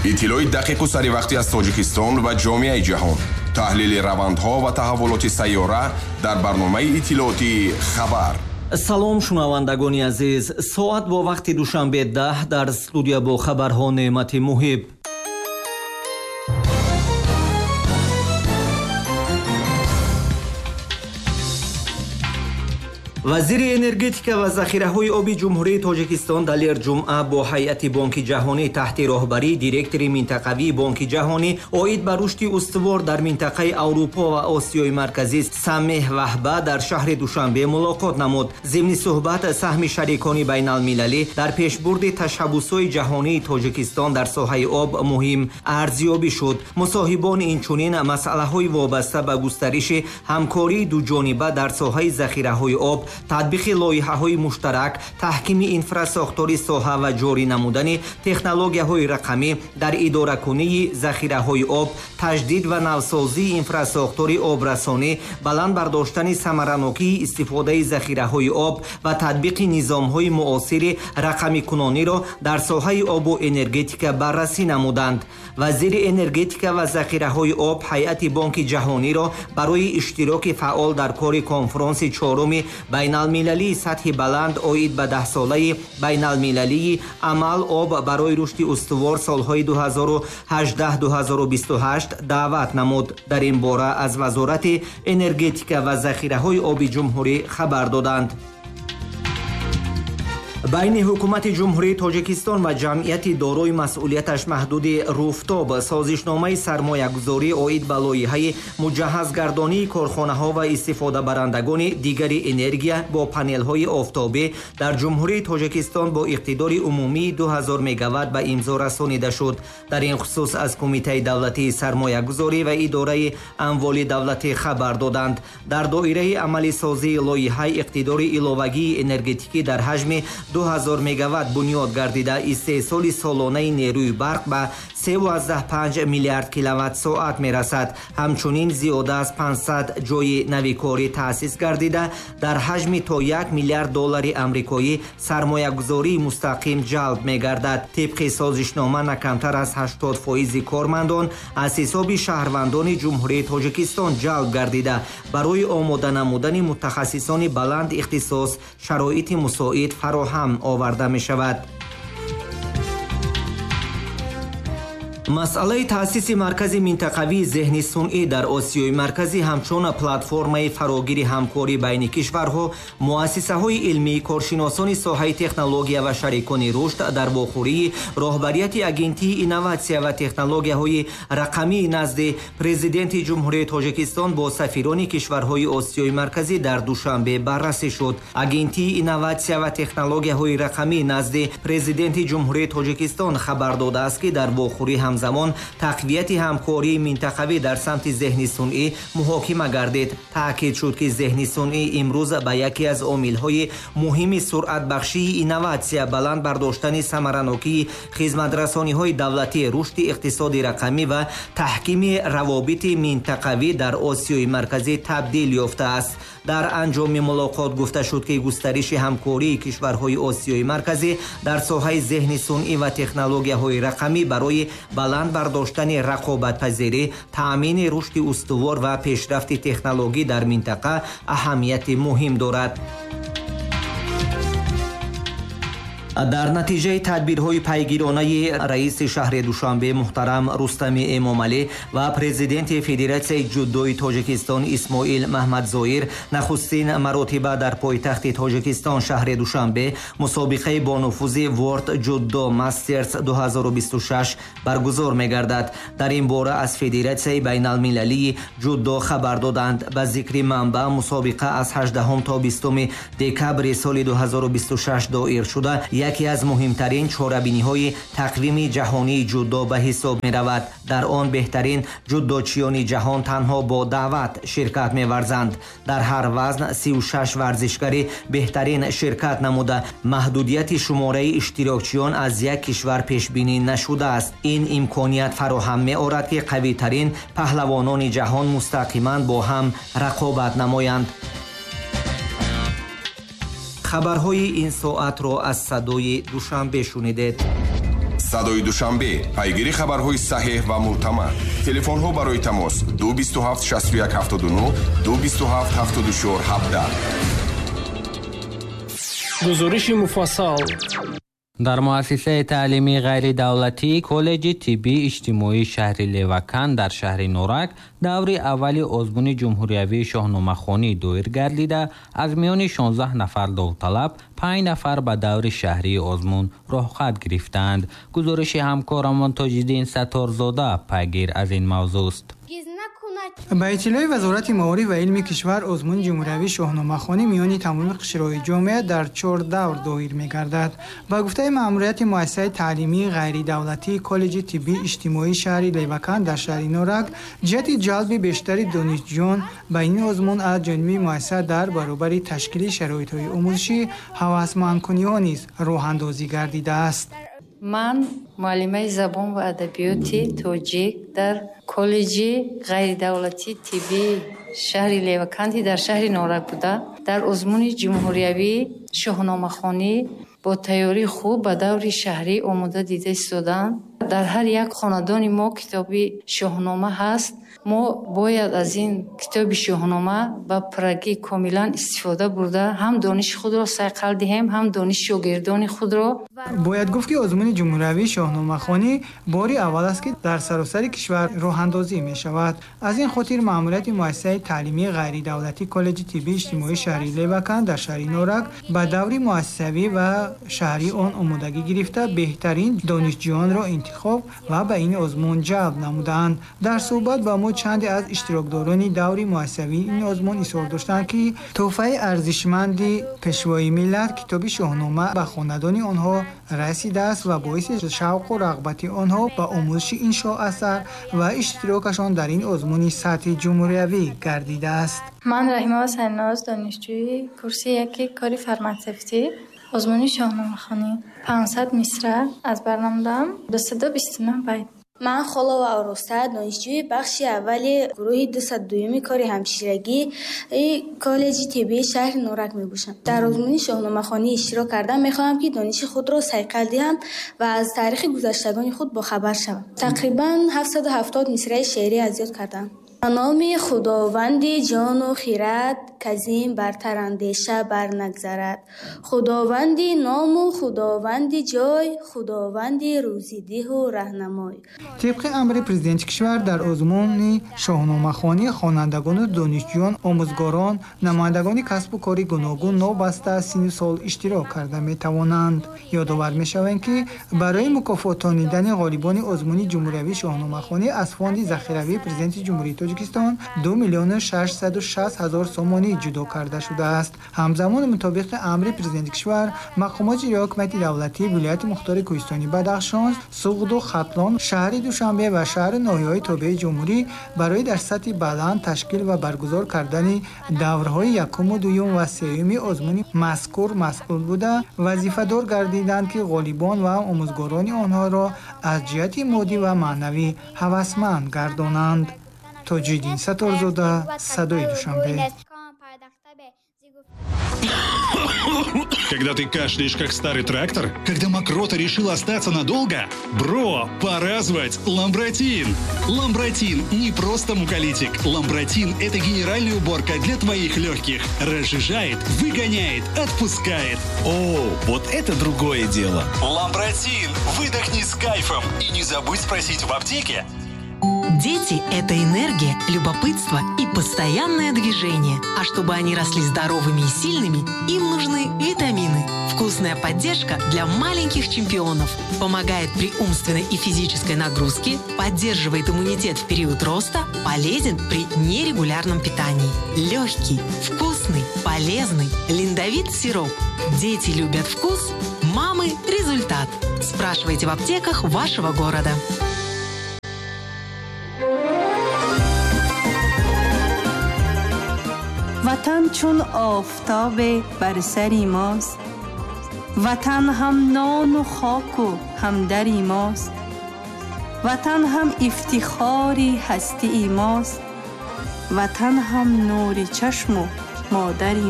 иттилои дақиқу саривақтӣ аз Тоҷикистон ва ҷомеаи ҷаҳон. таҳлили равандҳо ва таҳаввулоти сайёра дар барномаи иттилооти хабар. салом шунавандагони азиз, соат бо вақти душанбе 10 дар студия бо хабарҳо Неъмати Муҳиб. вазири энергетика ва захираҳои оби ҷумҳурии Тоҷикистон Далер ҷумъа бо ҳайати Бонки ҷаҳонӣ таҳти роҳбарии директори минтақавии Бонки ҷаҳонӣ оид ба рушди устувор дар минтақаи Аврупо ва Осиёи марказӣ Самеҳ Ваҳба дар шаҳри Душанбе мулоқот намуд. зимни суҳбат саҳми шарикони байналмилалӣ дар пешбурди ташаббусҳои ҷаҳонии Тоҷикистон дар соҳаи об муҳим арзёбӣ шуд. мусоҳибон инчунин масъалаҳои вобаста ба густариши ҳамкории дуҷониба дар соҳаи захираҳои об, татбиқи лоиҳаҳои муштарак, таҳкими инфраструктури соҳа ва ҷорӣ намудани технологияҳои рақамӣ дар идоракунии захираҳои об, таҷдид ва навсозии инфраструктури обрасонӣ, баланд бардоштани самаранокии истифодаи захираҳои об ва татбиқи низомҳои муосири рақамикунониро дар соҳаи обу энергетика баррасӣ намуданд. вазири энергетика ва захираҳои об ҳайати Бонки ҷаҳониро барои иштироки фаъол дар кори конфронси чоруми байналмилалии сатҳи баланд оид ба 10-солаи байналмилалии амал об барои рушди устувор солҳои 2018-2028 даъват намуд. дар ин бора аз вазорати энергетика ва захираҳои оби ҷумҳурӣ хабар доданд. байни ҳукумати ҷумҳурии Тоҷикистон ва ҷамъияти дорои масъулияташ маҳдуди Руфтоб созишномаи сармоягузорӣ оид ба лоиҳаи муҷаҳҳазгардонии корхонаҳо ва истифодабарандагони дигари энергия бо панелҳои офтобӣ дар ҷумҳурии Тоҷикистон бо иқтидори умумии 2000 мегаватт ба имзо расонида шуд. дар ин хусус аз Кумитаи давлатии сармоягузорӣ ва идораи амволи давлатӣ хабар доданд. дар доираи амалисозии лоиҳаи иқтидори иловагии энергетикӣ дар ҳаҷми 2000 мегаватт бунёд гардида истеҳсоли солонаи нерӯи барқ ба 3,5 миллиард киловатт-соат мерасад. ҳамчунин зиёда аз 500 ҷойи навикорӣ таъсис гардида дар ҳаҷми то 1 миллиард доллари амрикоӣ сармоягузории мустақим ҷалб мегардад. тибқи созишнома на камтар аз 80% кормандон аз ҳисоби шаҳрвандони ҷумҳурии Тоҷикистон ҷалб гардида барои омода намудани мутахассисони баланд ихтисос шароити мусоид фароҳам оварда мешавад. масъалаи таъсиси маркази минтақавии зеҳни сунъӣ дар Осиёи марказӣ ҳамчун платформаи фарогири ҳамкорӣ байни кишварҳо, муассисаҳои илмӣ, коршиносони соҳаи технология ва шарикони рушд дар вохӯрии роҳбарияти агентии инноватсия ва технологияҳои рақамии назди президенти ҷумҳурии Тоҷикистон бо сафирони кишварҳои Осиёи марказӣ дар Душанбе баррасӣ шуд. агентии инноватсия ва технологияҳои рақамии назди президенти ҷумҳурии Тоҷикистон хабар додааст ки дар вохӯрӣ ҳамзамон тақвияти ҳамкории минтақавӣ дар самти зеҳни сунъӣ муҳокима гардид. таъкид шуд ки зеҳни сунъӣ имрӯз ба яке аз омилҳои муҳими суръатбахшии инноватсия, баланд бардоштани самаранокии хизматрасониҳои давлатӣ, рушди иқтисоди рақамӣ ва таҳкими равобити минтақавӣ дар Осиёи марказӣ табдил ёфтааст. дар анҷоми мулоқот гуфта шуд ки густариши ҳамкории кишварҳои Осиёи марказӣ дар соҳаи зеҳни сунъӣ ва технологияҳои рақамӣ барои баланд бардоштани рақобатпазирӣ, таъмини рушди устувор ва пешрафти технологӣ дар минтақа аҳамияти муҳим дорад. дар натиҷаи тадбирҳои пайгиронаи раиси шаҳри Душанбе муҳтарам Рустами Эмомалӣ ва президенти Федератсияи ҷуддои Тоҷикистон Исмоил Маҳмадзоир нахустин маротиба дар пойтахти Тоҷикистон шаҳри Душанбе мусобиқаи бонуфузи World Judo Masters 2026 баргузор мегардад. дар ин бора аз Федератсияи байналмилалии ҷуддо хабар доданд. ба зикри манбаъ мусобиқа аз 18 то 20 декабри соли 2026 доир шуда яке аз муҳимтарин чорабиниҳои тақвими ҷаҳонии ҷуддо ба ҳисоб меравад. дар он беҳтарин ҷуддочиёни ҷаҳон танҳо бо даъват ширкат меварзанд. дар ҳар вазн 36 варзишгари беҳтарин ширкат намуда, маҳдудияти шумораи иштирокчиён аз як кишвар пешбинӣ нашудааст. ин имконият фароҳам меорад ки қавитарин паҳлавонони ҷаҳон мустақиман бо ҳам рақобат намоянд. хабарҳои ин соатро аз садои Душанбе шунидед. Садои душанбе, пайгири хабарҳои саҳеҳ ва мӯътамад. Телефонҳо барои тамос 227 61 79 227 74 17. гузориши муфассал. дар муассисаи таълимии ғайридавлатии коллеҷи тиббии иҷтимоии шаҳри Левакан дар шаҳри Норак даври аввали озмуни ҷумҳуриявии шоҳномахонӣ доир гардида, аз миёни 16 нафар довталаб 5 нафар ба даври шаҳрии озмун роҳхат гирифтанд. гузориши ҳамкорамон Тоҷиддин Сатторзода пайгир аз ин мавзӯъст. ба иттилои Вазорати маориф ва илми кишвар, озмуни ҷумҳуриявии шоҳномахонӣ миёни тамоми қишраҳои ҷомеа дар 4 давр доир мегардад. Ба гуфтаи маъмурияти муассисаи таълимии ғайридавлатии коллеҷи тиббии иҷтимоии шаҳри Левакан дар шаҳри Норак, ҷиҳати ҷалби бештари донишҷӯён ба ин озмун аз ҷониби муассиса дар баробари ташкили шароитҳои омӯзишӣ ҳавасмандкуниҳо низ роҳандозӣ гардидааст. ман муаллимаи забон ва адабиёти тоҷик дар коллеҷи ғайридавлатии тиббии шаҳри Леваканди дар шаҳри Норак буда, дар озмуни ҷумҳуриявии шоҳномахонӣ бо тайёрии хуб ба даври шаҳрӣ омода дида истодаам. дар ҳар як хонадони мо китоби шоҳнома ҳаст. мо бояд аз ин китоби шоҳнома ба прагӣ комилан истифода бурда, ҳам дониши худро сайқал диҳем, ҳам дониши шогирдони худро. бояд гуфт ки озмуни ҷумҳуриявии шоҳномахонӣ бори аввал аст ки дар саросари кишвар роҳандозӣ мешавад. аз ин хотир маъмурияти муассисаи таълимии ғайридавлатии коллеҷи тиббии иҷтимоии шаҳри Левакан дар шаҳри Норак ба даври муассисавӣ ва шаҳрӣ он омодагӣ гирифта, беҳтарин донишҷӯёнро интихоб ва ба ин озмун ҷалб намуданд. дар суҳбат ба мо чанде аз иштирокдорони даври муассисавии ин озмун изҳор доштанд ки тӯҳфаи арзишманди пешвои миллат китоби шоҳнома ба хонадони онҳо расидааст ва боиси шавқу рағбати онҳо ба омӯзиши ин шоҳасар ва иштирокашон дар ин озмуни сатҳи ҷумҳуриявӣ гардидааст. ман Раҳимова Сайноз, донишҷӯи курси 1 кори фармацевтӣ, озмуни шоҳномахонӣ 500 мисра аз бар намудам, 229 байт. ман Холова Ороста, донишҷӯи бахши аввали гурӯҳи 202 кори ҳамширагӣ коллеҷи тиббии шаҳри Норак мебошам. дар озмуни шоҳномахонӣ иштирок карда мехоҳам ки дониши худро сайқал диҳам ва аз таърихи гузаштагони худ бохабар шавам. тақрибан 770 мисраи шеърӣ аз ёд кардам. ба номи худованди ҷону хират, казин бартар андеша барнагзарад. худованди ному худованди ҷой, худованди рӯзидиҳу раҳнамой. طبق امر президенти кишвар дар озмуни шоҳномахонӣ хонандагону донишҷӯён, омӯзгорон, намояндагони касбу кори гуногун новбаста аз синну сол иштирок карда метавонанд. ёдовар мешавем ки барои мукофотонидани ғолибони озмуни ҷумҳуриявии шоҳномахонӣ аз фонди захиравии президенти ҷумҳурии Тоҷикистон 2 миллион 660 ҳазор сомонӣ ҷудо карда шудааст. ҳамзамон мутобиқи амри президенти кишвар, мақомоти иҷрои ҳукумати давлатӣ вилояти мухтори Кӯҳистони Бадахшон, Суғду Хатлон, шаҳри Душанбе ва шаҳри ноҳияҳои тобеи ҷумҳурӣ барои дар сатҳи баланд ташкил ва баргузор кардани даврҳои якуму дуюм ва сеюми озмуни мазкур масъул буда, вазифадор гардиданд ки ғолибон ва омӯзгорони онҳоро аз ҷиҳати моддӣ ва маънавӣ ҳавасманд гардонанд. Тоҷиддин Сатторзода, Садои Душанбе. Когда ты кашляешь, как старый трактор? Когда мокрота решил остаться надолго? Бро, пора звать Ламбротин! Ламбротин не просто муколитик. Ламбротин – это генеральная уборка для твоих легких. Разжижает, выгоняет, отпускает. О, вот это другое дело. Ламбротин! Выдохни с кайфом! И не забудь спросить в аптеке. Дети – это энергия, любопытство и постоянное движение. А чтобы они росли здоровыми и сильными, им нужны витамины. Вкусная поддержка для маленьких чемпионов. Помогает при умственной и физической нагрузке, поддерживает иммунитет в период роста, полезен при нерегулярном питании. Легкий, вкусный, полезный, линдовит сироп. Дети любят вкус, мамы – результат. Спрашивайте в аптеках вашего города. وطن چون آفتاب بر سری ماست، وطن هم نان و خاک و همدری ماست، وطن هم افتخاری هستی ماست، وطن هم نور چشم و مادری